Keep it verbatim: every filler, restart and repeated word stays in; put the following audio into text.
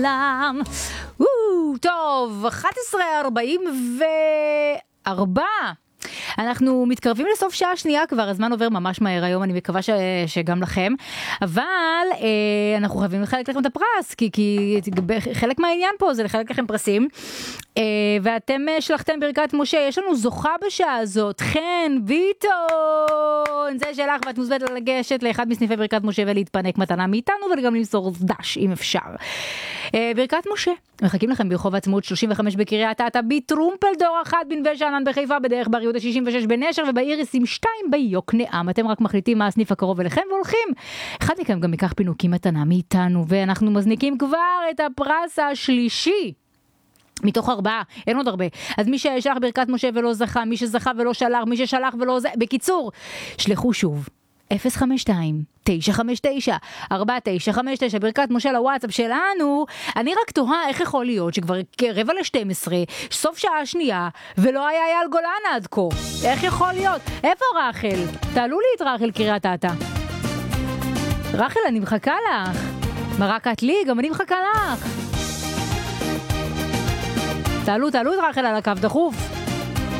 לם. טוב, אחת עשרה ארבעים וארבע. אנחנו מתקרבים לסוף שעה שנייה כבר, הזמן עובר ממש מהר היום, אני מקווה ש... שגם לכם, אבל אה, אנחנו חייבים לחלק לכם את הפרס, כי, כי חלק מהעניין פה זה לחלק לכם פרסים, אה, ואתם שלחתם ברכת משה, יש לנו זוכה בשעה הזאת, חן ביטון, זה שלך, ואת מוזמנת לגשת לאחד מסניפי ברכת משה ולהתפנק מתנה מאיתנו, וגם למסור דש אם אפשר. אה, ברכת משה, מחכים לכם ברחוב העצמאות שלושים וחמש בקריית אתא, בטרומפלדור אחת בנווה שאנן בחיפה, בדרך בר יהודה שישים ושש בנשר, ובאיריסים שתיים ביוקנעם. אתם רק מחליטים מה הסניף הקרוב אליכם והולכים. אחד מכם גם ייקח פינוקים מתנה מאיתנו, ואנחנו מזניקים כבר את הפרס השלישי מתוך ארבעה, אין עוד הרבה. אז מי ששלח ברכת משה ולא זכה, מי שזכה ולא שלח, מי ששלח ולא זכה, בקיצור, שלחו שוב אפס חמש שתיים תשע חמש תשע ארבע תשע חמש תשע ברכת משה לוואטסאפ שלנו. אני רק תוהה איך יכול להיות שכבר רבע ל-שתים עשרה, סוף שעה שנייה, ולא היה אייל גולן עד כה. איך יכול להיות? איפה רחל? תעלו לי את רחל קריית אתא. רחל, אני מחכה לך. מה רק את לי? גם אני מחכה לך. תעלו, תעלו את רחל על הקו דחוף.